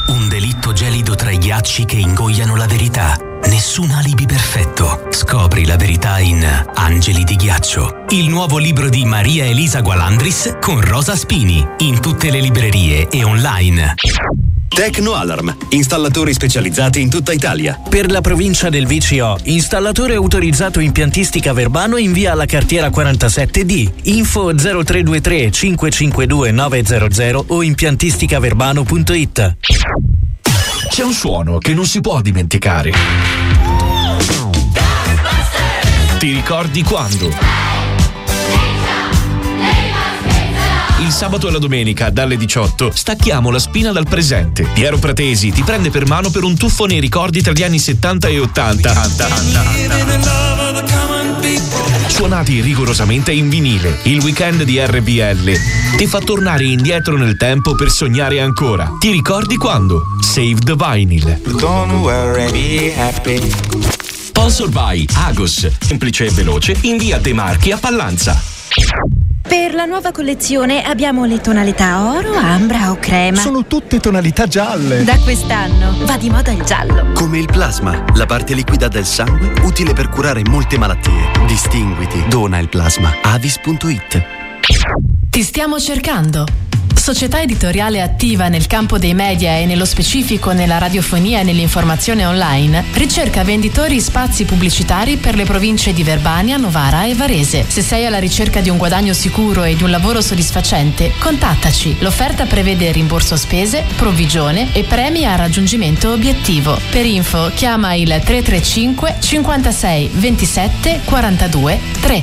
Un delitto gelido tra i ghiacci che ingoiano la verità. Nessun alibi perfetto. Scopri la verità in Angeli di ghiaccio, il nuovo libro di Maria Elisa Gualandris con Rosa Spini, in tutte le librerie e online. Tecno Alarm, installatori specializzati in tutta Italia. Per la provincia del VCO, installatore autorizzato impiantistica Verbano in via alla Cartiera 47D. Info 0323 552 900 o impiantisticaverbano.it. C'è un suono che non si può dimenticare. Ti ricordi quando? Il sabato e la domenica, dalle 18, stacchiamo la spina dal presente. Piero Pratesi ti prende per mano per un tuffo nei ricordi tra gli anni 70 e 80. Suonati rigorosamente in vinile. Il weekend di RBL ti fa tornare indietro nel tempo per sognare ancora. Ti ricordi quando? Save the Vinyl. Don't worry, be happy. Sponsor by Agos, semplice e veloce in via De Marchi a Pallanza. Per la nuova collezione abbiamo le tonalità oro, ambra o crema. Sono tutte tonalità gialle. Da quest'anno va di moda il giallo. Come il plasma, la parte liquida del sangue utile per curare molte malattie. Distinguiti, dona il plasma. Avis.it. Ti stiamo cercando. Società editoriale attiva nel campo dei media e nello specifico nella radiofonia e nell'informazione online, ricerca venditori spazi pubblicitari per le province di Verbania, Novara e Varese. Se sei alla ricerca di un guadagno sicuro e di un lavoro soddisfacente, contattaci. L'offerta prevede rimborso spese, provvigione e premi a raggiungimento obiettivo. Per info chiama il 335 56 27 42 3.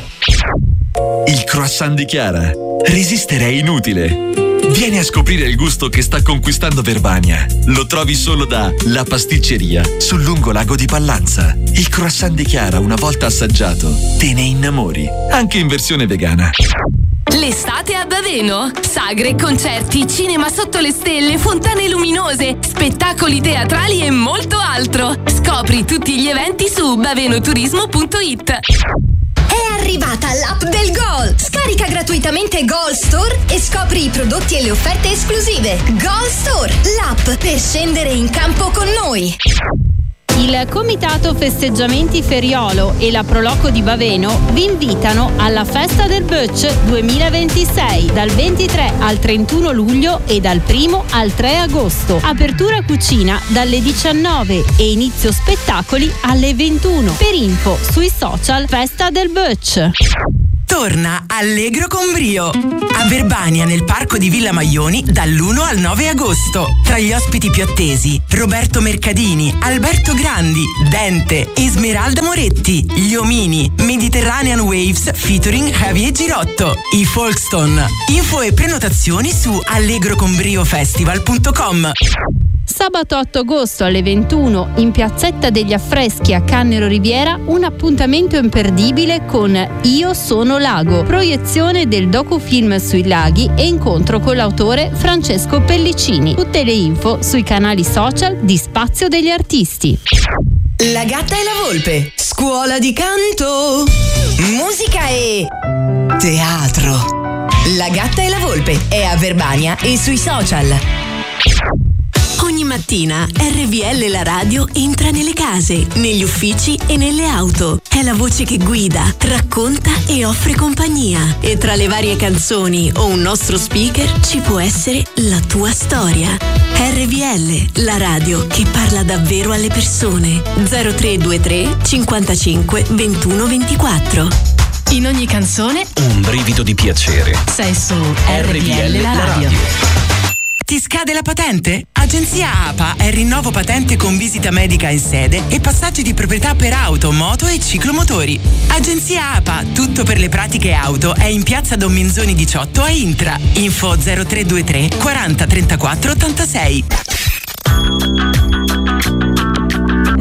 Il croissant di Chiara. Resistere è inutile. Vieni a scoprire il gusto che sta conquistando Verbania. Lo trovi solo da La Pasticceria, sul lungo lago di Pallanza. Il croissant di Chiara, una volta assaggiato, te ne innamori, anche in versione vegana. L'estate a Baveno? Sagre, concerti, cinema sotto le stelle, fontane luminose, spettacoli teatrali e molto altro. Scopri tutti gli eventi su bavenoturismo.it. È arrivata l'app del Goal! Scarica gratuitamente Goal Store e scopri i prodotti e le offerte esclusive. Goal Store, l'app per scendere in campo con noi. Il Comitato Festeggiamenti Feriolo e la Proloco di Baveno vi invitano alla Festa del Butch 2026 dal 23 al 31 luglio e dal 1 al 3 agosto. Apertura cucina dalle 19 e inizio spettacoli alle 21. Per info sui social Festa del Butch. Torna Allegro con Brio a Verbania nel parco di Villa Maioni dall'1 al 9 agosto. Tra gli ospiti più attesi Roberto Mercadini, Alberto Grandi, Dente, Esmeralda Moretti, Gli Omini, Mediterranean Waves featuring Javier Girotto, i Folkstone. Info e prenotazioni su allegroconbriofestival.com. Sabato 8 agosto alle 21 in Piazzetta degli Affreschi a Cannero Riviera un appuntamento imperdibile con Io sono Lago, proiezione del docufilm sui laghi e incontro con l'autore Francesco Pellicini. Tutte le info sui canali social di Spazio degli Artisti. La Gatta e la Volpe, scuola di canto, musica e teatro. La Gatta e la Volpe è a Verbania e sui social. Ogni mattina RVL la radio entra nelle case, negli uffici e nelle auto. È la voce che guida, racconta e offre compagnia. E tra le varie canzoni o un nostro speaker ci può essere la tua storia. RVL, la radio che parla davvero alle persone. 0323 55 21 24. In ogni canzone un brivido di piacere. Sei su RVL la radio. Ti scade la patente? Agenzia APA è rinnovo patente con visita medica in sede e passaggi di proprietà per auto, moto e ciclomotori. Agenzia APA, tutto per le pratiche auto, è in piazza Don Minzoni 18 a Intra. Info 0323 40 34 86. Un saluto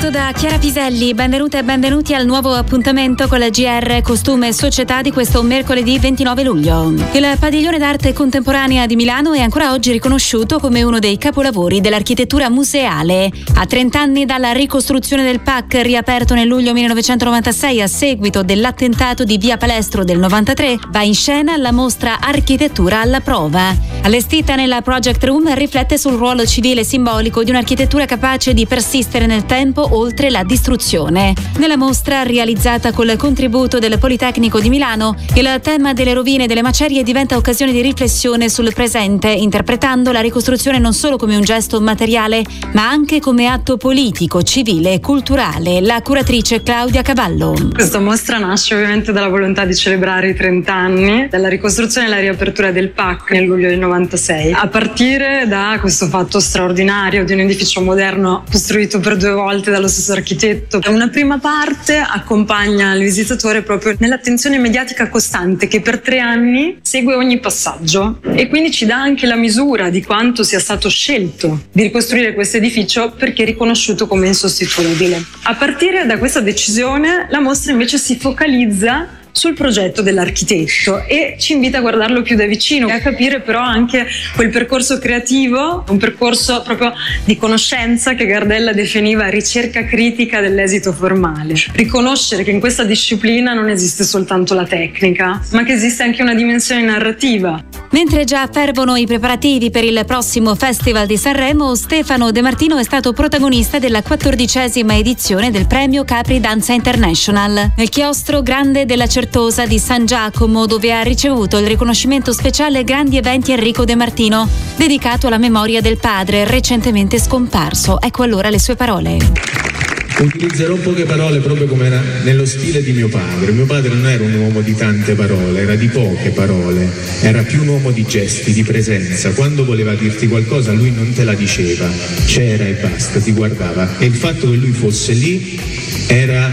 saluto da Chiara Piselli, benvenute e benvenuti al nuovo appuntamento con la GR Costume e Società di questo mercoledì 29 luglio. Il Padiglione d'Arte Contemporanea di Milano è ancora oggi riconosciuto come uno dei capolavori dell'architettura museale. A 30 anni dalla ricostruzione del PAC, riaperto nel luglio 1996 a seguito dell'attentato di Via Palestro del 93, va in scena la mostra Architettura alla prova. Allestita nella Project Room, riflette sul ruolo civile e simbolico di un'architettura capace di persistere nel tempo oltre la distruzione. Nella mostra, realizzata col contributo del Politecnico di Milano, il tema delle rovine e delle macerie diventa occasione di riflessione sul presente, interpretando la ricostruzione non solo come un gesto materiale, ma anche come atto politico, civile e culturale. La curatrice Claudia Cavallo. Questa mostra nasce ovviamente dalla volontà di celebrare i 30 anni dalla ricostruzione e la riapertura del PAC nel luglio del 96, a partire da questo fatto straordinario di un edificio moderno costruito per 2 volte dallo stesso architetto. Una prima parte accompagna il visitatore proprio nell'attenzione mediatica costante che per 3 anni segue ogni passaggio e quindi ci dà anche la misura di quanto sia stato scelto di ricostruire questo edificio perché è riconosciuto come insostituibile. A partire da questa decisione la mostra invece si focalizza sul progetto dell'architetto e ci invita a guardarlo più da vicino e a capire però anche quel percorso creativo, un percorso proprio di conoscenza che Gardella definiva ricerca critica dell'esito formale. Riconoscere che in questa disciplina non esiste soltanto la tecnica, ma che esiste anche una dimensione narrativa. Mentre già fervono i preparativi per il prossimo Festival di Sanremo, Stefano De Martino è stato protagonista della 14ª edizione del premio Capri Danza International. Nel chiostro grande della Certosa di San Giacomo, dove ha ricevuto il riconoscimento speciale Grandi Eventi Enrico De Martino, dedicato alla memoria del padre recentemente scomparso. Ecco allora le sue parole. Utilizzerò poche parole proprio come era nello stile di mio padre. Mio padre non era un uomo di tante parole, era di poche parole, era più un uomo di gesti, di presenza. Quando voleva dirti qualcosa lui non te la diceva, c'era e basta, ti guardava. E il fatto che lui fosse lì era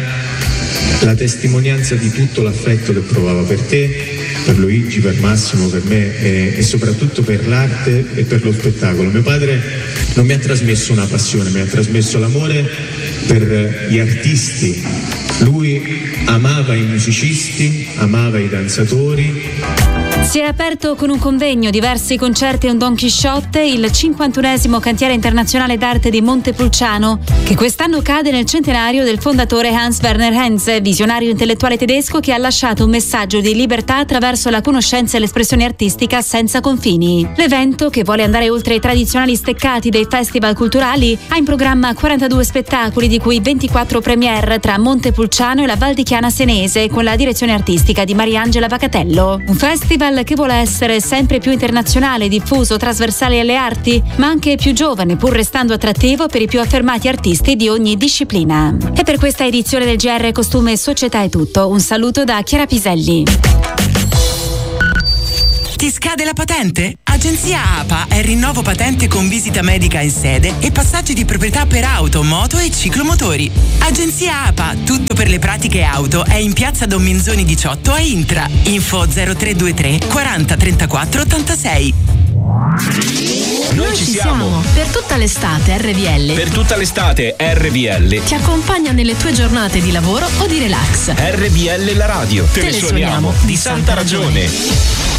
la testimonianza di tutto l'affetto che provava per te, per Luigi, per Massimo, per me e soprattutto per l'arte e per lo spettacolo. Mio padre non mi ha trasmesso una passione, mi ha trasmesso l'amore per gli artisti. Lui amava i musicisti, amava i danzatori. Si è aperto con un convegno, diversi concerti e un Don Chisciotte il 51esimo Cantiere Internazionale d'Arte di Montepulciano, che quest'anno cade nel centenario del fondatore Hans Werner Henze, visionario intellettuale tedesco che ha lasciato un messaggio di libertà attraverso la conoscenza e l'espressione artistica senza confini. L'evento, che vuole andare oltre i tradizionali steccati dei festival culturali, ha in programma 42 spettacoli, di cui 24 premiere tra Montepulciano e la Val di Chiana Senese, con la direzione artistica di Mariangela Vacatello. Un festival che vuole essere sempre più internazionale, diffuso, trasversale alle arti, ma anche più giovane, pur restando attrattivo per i più affermati artisti di ogni disciplina. E per questa edizione del GR Costume e Società è tutto. Un saluto da Chiara Piselli. Ti scade la patente? Agenzia APA è il rinnovo patente con visita medica in sede e passaggi di proprietà per auto, moto e ciclomotori. Agenzia APA, tutto per le pratiche auto, è in piazza Don Minzoni 18 a Intra. Info 0323 40 34 86. Noi ci siamo. Per tutta l'estate RVL. Per tutta l'estate RVL Ti accompagna nelle tue giornate di lavoro o di relax. RVL la radio. Te ne suoniamo di santa ragione.